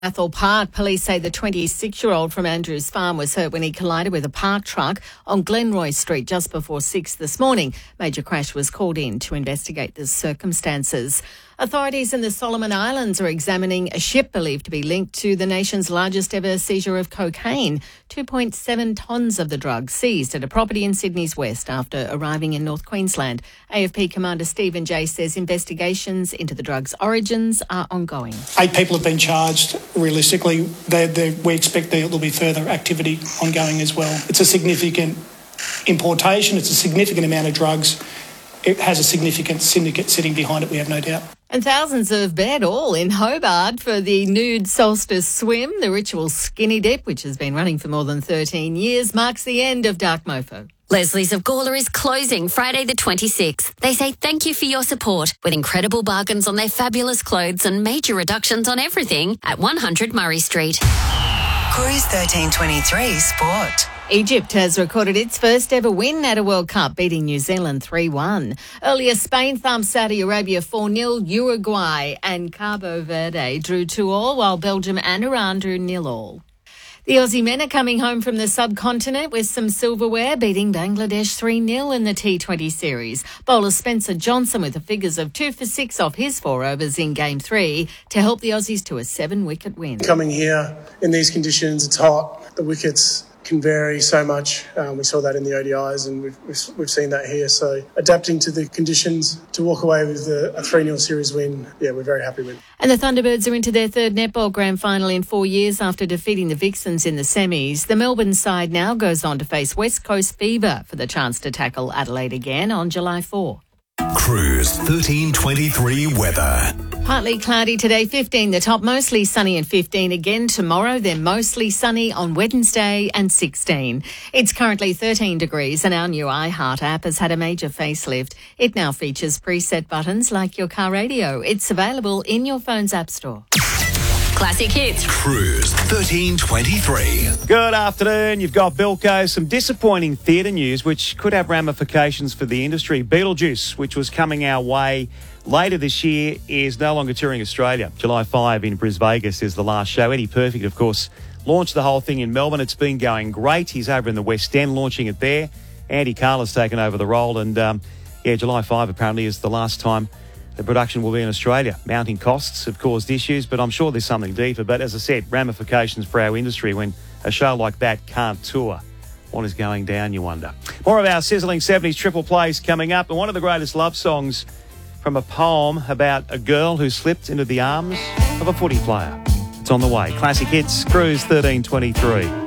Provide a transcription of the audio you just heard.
Athol Park, police say the 26-year-old from Andrews Farm was hurt when he collided with a parked truck on Glenroy Street just before 6 this morning. Major crash was called in to investigate the circumstances. Authorities in the Solomon Islands are examining a ship believed to be linked to the nation's largest ever seizure of cocaine. 2.7 tonnes of the drug seized at a property in Sydney's west after arriving in North Queensland. AFP Commander Stephen Jay says investigations into the drug's origins are ongoing. 8 people have been charged. Realistically, we expect there will be further activity ongoing as well. It's a significant importation. It's a significant amount of drugs. It has a significant syndicate sitting behind it, we have no doubt. And thousands have bet all in Hobart for the nude solstice swim. The ritual skinny dip, which has been running for more than 13 years, marks the end of Dark Mofo. Leslie's of Gawler is closing Friday the 26th. They say thank you for your support with incredible bargains on their fabulous clothes and major reductions on everything at 100 Murray Street. Cruise 1323 Sport. Egypt has recorded its first ever win at a World Cup, beating New Zealand 3-1. Earlier, Spain thumped Saudi Arabia 4-0, Uruguay and Cabo Verde drew 2-2, while Belgium and Iran drew 0-0. The Aussie men are coming home from the subcontinent with some silverware, beating Bangladesh 3-0 in the T20 series. Bowler Spencer Johnson with the figures of 2 for 6 off his 4 overs in Game 3 to help the Aussies to a 7-wicket win. Coming here in these conditions, it's hot. The wickets can vary so much. We saw that in the ODIs and we've seen that here. So adapting to the conditions to walk away with a 3-0 series win, we're very happy with. And the Thunderbirds are into their third netball grand final in 4 years after defeating the Vixens in the semis. The Melbourne side now goes on to face West Coast Fever for the chance to tackle Adelaide again on July 4. Cruise 1323 weather. Partly cloudy today, 15 the top, mostly sunny and 15 again tomorrow, then mostly sunny on Wednesday and 16. It's currently 13 degrees and our new iHeart app has had a major facelift. It now features preset buttons like your car radio. It's available in your phone's app store. Classic hits. Cruise 1323. Good afternoon. You've got Bilko. Some disappointing theatre news which could have ramifications for the industry. Beetlejuice, which was coming our way later this year, is no longer touring Australia. July 5 in Brisvegas is the last show. Eddie Perfect, of course, launched the whole thing in Melbourne. It's been going great. He's over in the West End launching it there. Andy Carla's taken over the role and, July 5 apparently is the last time the production will be in Australia. Mounting costs have caused issues, but I'm sure there's something deeper. But as I said, ramifications for our industry when a show like that can't tour. What is going down, you wonder? More of our sizzling 70s triple plays coming up. And one of the greatest love songs from a poem about a girl who slipped into the arms of a footy player. It's on the way. Classic hits, Cruise 1323.